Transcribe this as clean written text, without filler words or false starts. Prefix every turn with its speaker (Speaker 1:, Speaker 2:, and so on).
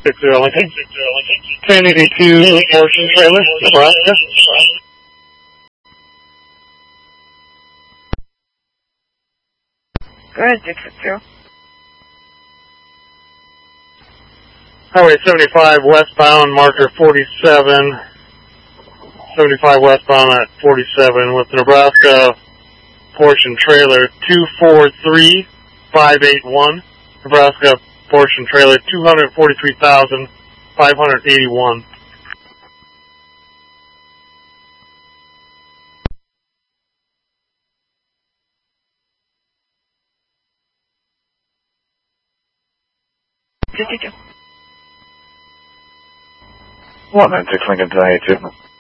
Speaker 1: 60 Lincoln. 1082 portion trailer, Nebraska.
Speaker 2: Go ahead, 660.
Speaker 1: Highway 75 westbound, marker 47. 75 westbound at 47 with the Nebraska portion trailer 243581. Nebraska portion trailer 243,581.
Speaker 2: What?
Speaker 3: 96 Lincoln 1082.